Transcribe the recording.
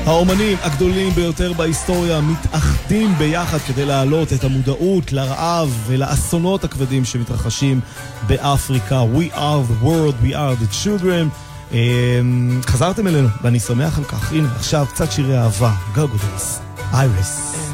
האומנים הגדולים ביותר בהיסטוריה מתאחדים ביחד כדי להעלות את המודעות לרעב ולאסונות הכבדים שמתרחשים באפריקה. We are the world, we are the children. חזרתם אלינו ואני שמח על כך. הנה עכשיו קצת שירי אהבה. Go Go Dolls, Iris.